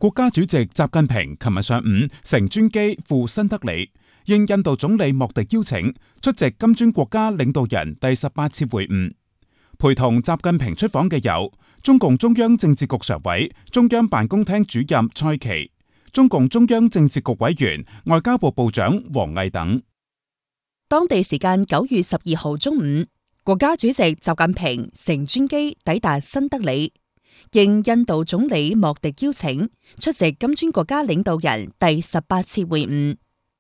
國家主席習近平琴日上午乘專機赴新德里，應印度總理莫迪邀請，出席金磚國家領導人第18次會晤。陪同習近平出訪嘅有中共中央政治局常委、中央辦公廳主任蔡奇、中共中央政治局委員、外交部部長王毅等。 當地時間9月12號中午，國家主席習近平乘專機抵達新德里，應印度總理莫迪邀請，出席金磚國家領導人第18次會晤。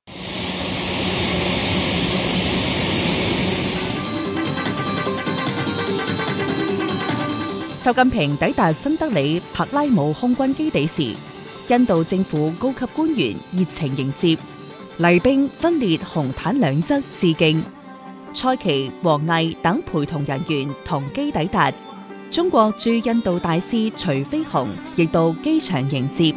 習近平抵達新德里柏拉姆空軍基地時，印度政府高級官員熱情迎接，禮兵分列紅毯兩側致敬。蔡奇、王毅等陪同人員同機抵達，中國駐印度大使徐飛鴻亦到機場迎接。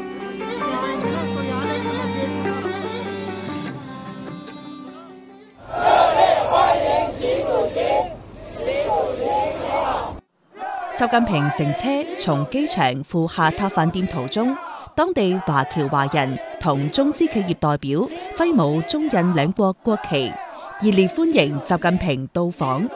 習近平乘車從機場赴下榻飯店途中，當地華僑華人同中資企業代表揮舞中印兩國國旗，熱烈歡迎習近平到訪。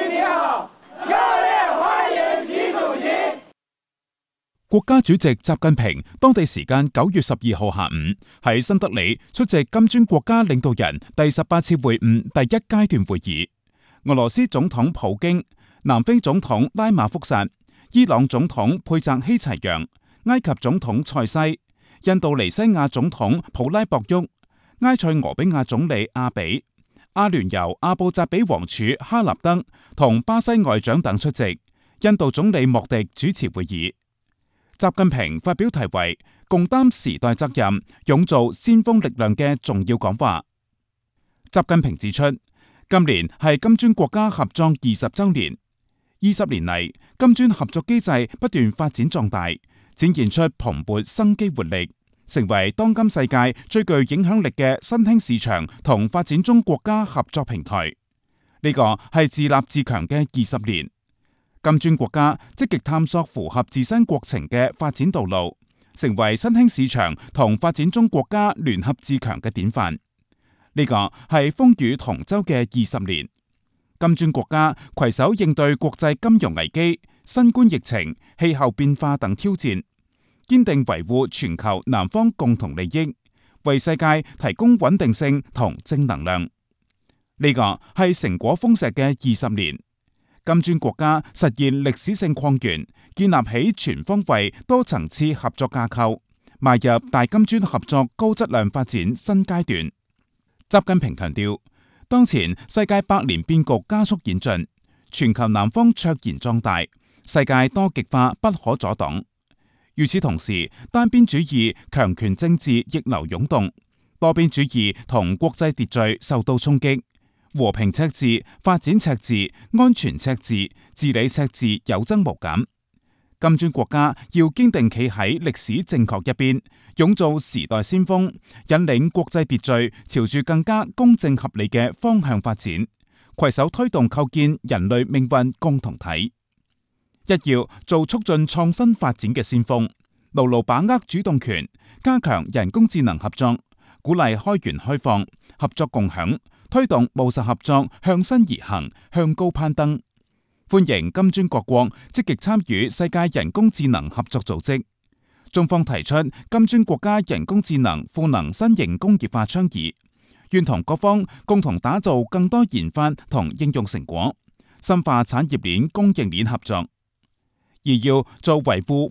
國家主席習近平當地時間9月12號下午喺新德里出席金磚國家領導人第18次會晤第一階段會議。俄羅斯總統普京、南非總統拉馬福薩、伊朗總統佩澤希齊揚、埃及總統塞西、印度尼西亞總統普拉博沃、埃塞俄比亞總理阿比、阿聯酋阿布扎比王儲哈納德同巴西外長等出席。印度總理莫迪主持會議。習近平發表題為《共擔時代責任，勇做先鋒力量》嘅重要講話。習近平指出，今年係金磚國家合作20週年，20年嚟，金磚合作機制不斷發展壯大，展現出蓬勃生機活力，成為當今世界最具影響力嘅新興市場同發展中國家合作平台。呢個係自立自強嘅20年。金磚國家積極探索符合自身國情嘅發展道路，成為新興市場同發展中國家聯合自強嘅典範。呢個係風雨同舟嘅20年。金磚國家攜手應對國際金融危機、新冠疫情、氣候變化等挑戰，堅定維護全球南方共同利益，為世界提供穩定性同正能量。呢個係成果豐碩嘅20年。金磚國家實現歷史性擴員，建立起全方位多層次合作架構，邁入大金磚合作高質量發展新階段。習近平強調，當前世界百年變局加速演進，全球南方卓然壯大，世界多極化不可阻擋。與此同時，單邊主義、強權政治逆流湧動，多邊主義同國際秩序受到衝擊。和平赤字、發展赤字、安全赤字、治理赤字有增無減。金磚國家要堅定企喺歷史正確一邊，勇做時代先鋒，引領國際秩序朝住更加公正合理嘅方向發展，攜手推動構建人類命運共同體。一要做促進創新發展嘅先鋒，牢牢把握主動權，加強人工智能合作，鼓勵開源開放、合作共享，推動務實合作向新而行、向高攀登。歡迎金磚各國積極參與世界人工智能合作組織。中方提出金磚國家人工智能賦能新型工業化倡議，願同各方共同打造更多研發同應用成果，深化產業鏈供應鏈合作。而要做維護